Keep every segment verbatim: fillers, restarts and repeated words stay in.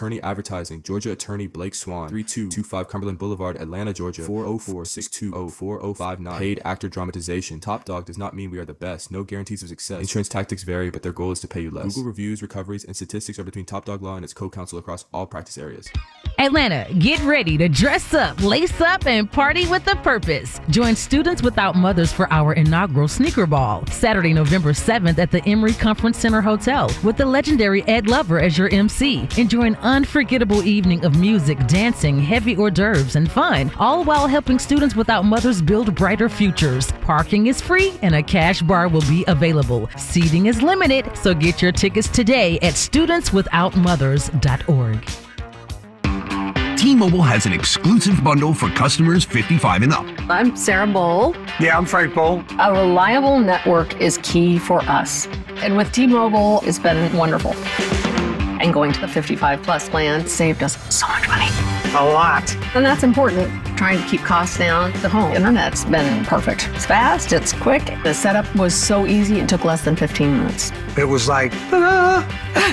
Attorney Advertising, Georgia Attorney Blake Swan, three two two five Cumberland Boulevard, Atlanta, Georgia, four oh four, six two oh, four oh five nine. Paid actor dramatization. Top Dog does not mean we are the best. No guarantees of success. Insurance tactics vary, but their goal is to pay you less. Google reviews, recoveries, and statistics are between Top Dog Law and its co-counsel across all practice areas. Atlanta, get ready to dress up, lace up, and party with a purpose. Join Students Without Mothers for our inaugural Sneaker Ball, Saturday, November seventh at the Emory Conference Center Hotel with the legendary Ed Lover as your M C. Enjoy an unforgettable evening of music, dancing, heavy hors d'oeuvres, and fun, all while helping students without mothers build brighter futures. Parking is free and a cash bar will be available. Seating is limited, so get your tickets today at students without mothers dot org. T-Mobile has an exclusive bundle for customers fifty-five and up. I'm Sarah Bowl. Yeah, I'm Frank Bowl. A reliable network is key for us. And with T-Mobile, it's been wonderful. And going to the fifty-five plus plan saved us so much money. A lot. And that's important. Trying to keep costs down. The home internet's been perfect. It's fast, it's quick. The setup was so easy, it took less than fifteen minutes. It was like, ta-da!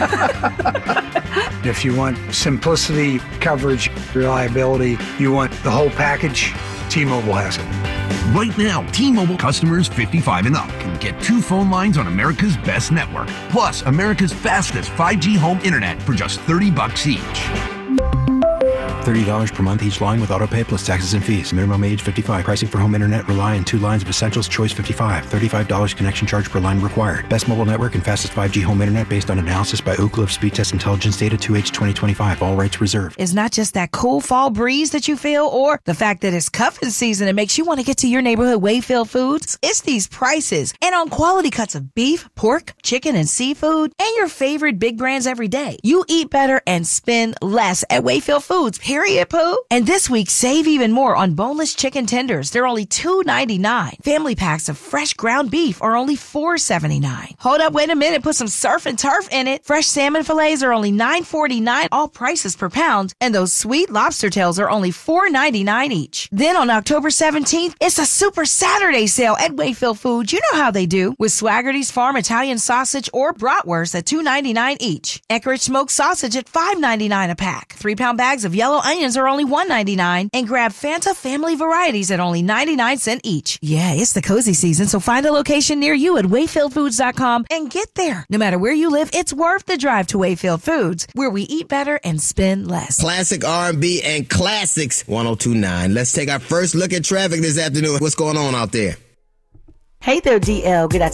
If you want simplicity, coverage, reliability, you want the whole package, T-Mobile has it. Right now, T-Mobile customers fifty-five and up can get two phone lines on America's best network, plus America's fastest five G home internet for just thirty bucks each. thirty dollars per month each line with autopay plus taxes and fees. Minimum age fifty-five. Pricing for home internet rely on two lines of Essentials Choice fifty-five. thirty-five dollars connection charge per line required. Best mobile network and fastest five G home internet based on analysis by Ookla of Speed Test Intelligence Data two H twenty twenty-five. All rights reserved. It's not just that cool fall breeze that you feel or the fact that it's cuffing season that makes you want to get to your neighborhood Wayfield Foods. It's these prices and on quality cuts of beef, pork, chicken, and seafood and your favorite big brands every day. You eat better and spend less at Wayfield Foods. Period, Pooh. And this week, save even more on boneless chicken tenders. They're only two ninety-nine. Family packs of fresh ground beef are only four seventy-nine. Hold up, wait a minute, put some surf and turf in it. Fresh salmon fillets are only nine forty-nine, all prices per pound. And those sweet lobster tails are only four ninety-nine each. Then on October seventeenth, it's a Super Saturday sale at Wayfield Foods. You know how they do. With Swaggerty's Farm Italian sausage or bratwurst at two ninety-nine each. Eckrich smoked sausage at five ninety-nine a pack. Three pound bags of yellow onions are only one ninety-nine, and grab Fanta family varieties at only ninety-nine cents each. Yeah, it's the cozy season, so find a location near you at wayfield foods dot com and get there. No matter where you live, it's worth the drive to Wayfield Foods, where we eat better and spend less. Classic R and B and classics one oh two point nine. Let's take our first look at traffic this afternoon. What's going on out there? Hey there, D L. Good afternoon.